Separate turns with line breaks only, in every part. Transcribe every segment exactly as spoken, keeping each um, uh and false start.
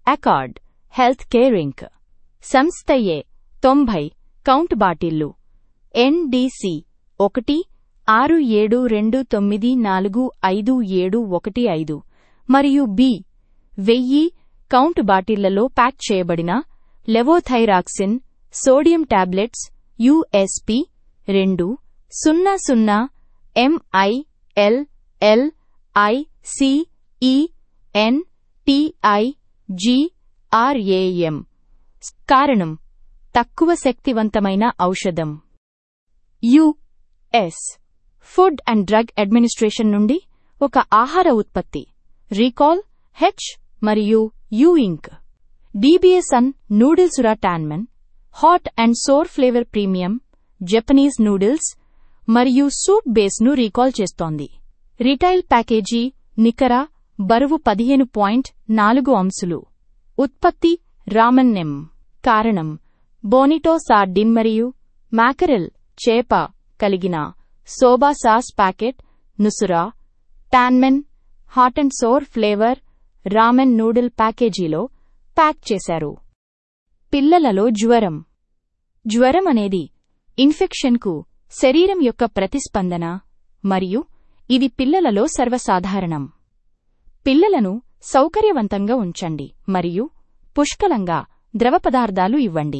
Accord health care ఇంక్ సంస్థయే తొంభై count బాటిళ్లు NDC ఒకటి ఆరు ఏడు రెండు తొమ్మిది నాలుగు ఐదు ఏడు ఒకటి ఐదు మరియు బి వెయ్యి కౌంట్ బాటిళ్లలో ప్యాక్ చేయబడిన లెవోథైరాక్సిన్ సోడియం టాబ్లెట్స్ యుఎస్పి రెండు సున్నా సున్నా ఎంఐఎల్ ఎల్ ఐసిఈఎన్ టిఐజిఆర్ఏఎం కారణం తక్కువ శక్తివంతమైన ఔషధం. US food and drug administration నుండి ఒక ఆహార ఉత్పత్తి రీకాల్ హెచ్ మరియు you ink డీబీఎస్ఎన్ నూడిల్సురా tanmen hot and sour flavour premium Japanese noodles మరియు సూప్ బేస్ను రీకాల్ చేస్తోంది. రిటైల్ ప్యాకేజీ నికర బరువు పదిహేను పాయింట్ నాలుగు అంశులు. ఉత్పత్తి రామన్ నెమ్. కారణం బోనిటో సార్డిన్ మరియు మాకరెల్ చేప కలిగిన soba sauce packet నుసురా tanmen hot and sour flavour రామెన్ noodle ప్యాకేజీలో ప్యాక్ చేశారు. పిల్లలలో జ్వరం. జ్వరం అనేది ఇన్ఫెక్షన్కు శరీరం యొక్క ప్రతిస్పందన మరియు ఇది పిల్లలలో సర్వసాధారణం. పిల్లలను సౌకర్యవంతంగా ఉంచండి మరియు పుష్కలంగా ద్రవ పదార్థాలు ఇవ్వండి.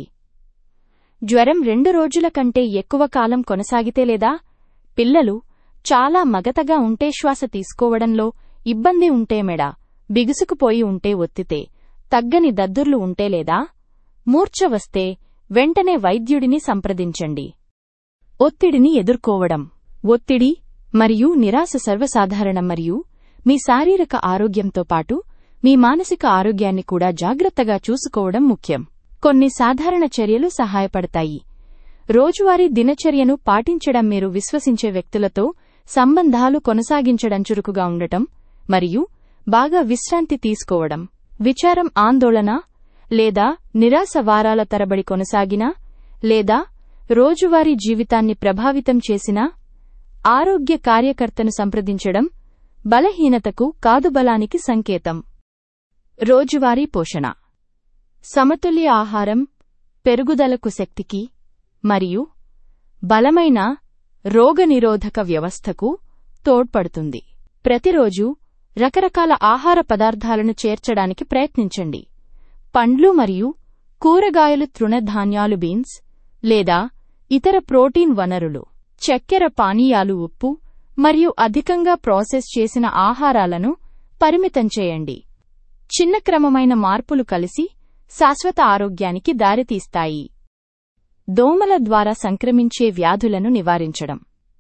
జ్వరం రెండు రోజుల కంటే ఎక్కువ కాలం కొనసాగితే లేదా పిల్లలు చాలా మగతగా ఉంటే శ్వాస తీసుకోవడంలో ఇబ్బంది ఉంటే మెడ బిగుసుకుపోయి ఉంటే ఒత్తితే తగ్గని దద్దుర్లు ఉంటే లేదా మూర్ఛ వస్తే వెంటనే వైద్యుడిని సంప్రదించండి. ఒత్తిడిని ఎదుర్కోవడం. ఒత్తిడి మరియు నిరాశ సర్వసాధారణం మరియు మీ శారీరక ఆరోగ్యంతో పాటు మీ మానసిక ఆరోగ్యాన్ని కూడా జాగ్రత్తగా చూసుకోవడం ముఖ్యం. కొన్ని సాధారణ చర్యలు సహాయపడతాయి. రోజువారీ దినచర్యను పాటించడం, మీరు విశ్వసించే వ్యక్తులతో సంబంధాలు కొనసాగించడం, చురుకుగా ఉండటం మరియు బాగా విశ్రాంతి తీసుకోవడం. విచారం, ఆందోళన లేదా నిరాశ వారాల తరబడి కొనసాగినా లేదా రోజువారీ జీవితాన్ని ప్రభావితం చేసినా ఆరోగ్య కార్యకర్తను సంప్రదించడం బలహీనతకు కాదు బలానికి సంకేతం. రోజువారీ పోషణ. సమతుల్య ఆహారం పెరుగుదలకు, శక్తికి మరియు బలమైన రోగనిరోధక వ్యవస్థకు తోడ్పడుతుంది. ప్రతిరోజు రకరకాల ఆహార పదార్థాలను చేర్చడానికి ప్రయత్నించండి. పండ్లు మరియు కూరగాయలు, తృణధాన్యాలు, బీన్స్ లేదా ఇతర ప్రోటీన్ వనరులు, చక్కెర పానీయాలు, ఉప్పు మరియు అధికంగా ప్రాసెస్ చేసిన ఆహారాలను పరిమితం చేయండి. చిన్న క్రమమైన మార్పులు కలిసి శాశ్వత ఆరోగ్యానికి దారితీస్తాయి. దోమల ద్వారా సంక్రమించే వ్యాధులను నివారించడం.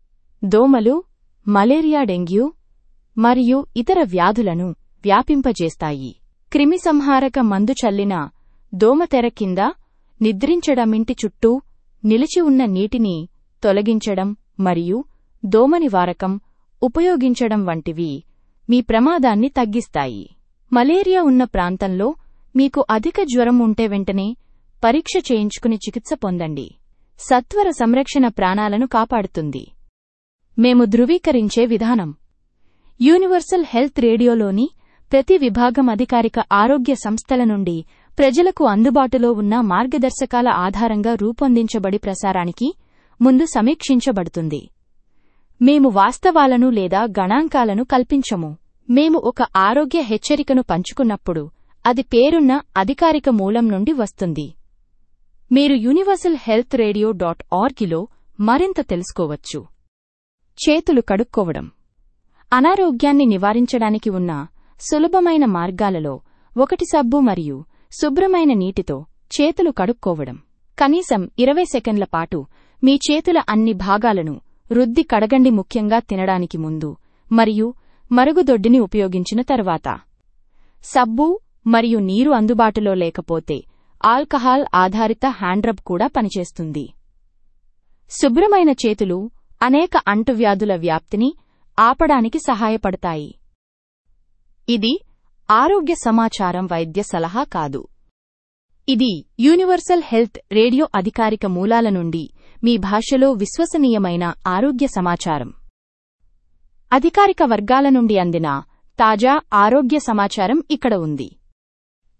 దోమలు మలేరియా, డెంగ్యూ మరియు ఇతర వ్యాధులను వ్యాపింపజేస్తాయి. క్రిమిసంహారక మందు చల్లిన దోమతెర కింద నిద్రించడం, ఇంటి చుట్టూ నిలిచి ఉన్న నీటిని తొలగించడం మరియు దోమ నివారకం ఉపయోగించడం వంటివి మీ ప్రమాదాన్ని తగ్గిస్తాయి. మలేరియా ఉన్న ప్రాంతంలో మీకు అధిక జ్వరం ఉంటే వెంటనే పరీక్ష చేయించుకుని చికిత్స పొందండి. సత్వర సంరక్షణ ప్రాణాలను కాపాడుతుంది. మేము ధృవీకరించే విధానం. యూనివర్సల్ హెల్త్ రేడియోలోని ప్రతి విభాగం అధికారిక ఆరోగ్య సంస్థల నుండి ప్రజలకు అందుబాటులో ఉన్న మార్గదర్శకాల ఆధారంగా రూపొందించబడి ప్రసారానికి ముందు సమీక్షించబడుతుంది. మేము వాస్తవాలను లేదా గణాంకాలను కల్పించము. మేము ఒక ఆరోగ్య హెచ్చరికను పంచుకున్నప్పుడు అది పేరున్న అధికారిక మూలం నుండి వస్తుంది. మీరు యూనివర్సల్ హెల్త్ రేడియో డాట్ ఆర్గ్లో మరింత తెలుసుకోవచ్చు. చేతులు కడుక్కోవడం. అనారోగ్యాన్ని నివారించడానికి ఉన్న సులభమైన మార్గాలలో ఒకటి సబ్బు మరియు శుభ్రమైన నీటితో చేతులు కడుక్కోవడం. కనీసం ఇరవై సెకండ్ల పాటు మీ చేతుల అన్ని భాగాలను రుద్ది కడగండి, ముఖ్యంగా తినడానికి ముందు మరియు మరుగుదొడ్డిని ఉపయోగించిన తర్వాత. సబ్బు మరియు నీరు అందుబాటులో లేకపోతే ఆల్కహాల్ ఆధారిత హ్యాండ్రబ్ కూడా పనిచేస్తుంది. శుభ్రమైన చేతులు అనేక అంటువ్యాధుల వ్యాప్తిని ఆపడానికి సహాయపడతాయి. ఇది ఆరోగ్య సమాచారం, వైద్య సలహా కాదు. ఇది యూనివర్సల్ హెల్త్ రేడియో అధికారిక మూలాల నుండి మీ భాషలో విశ్వసనీయమైన ఆరోగ్య సమాచారం. అధికారిక వర్గాల నుండి అందిన తాజా ఆరోగ్య సమాచారం ఇక్కడ ఉంది.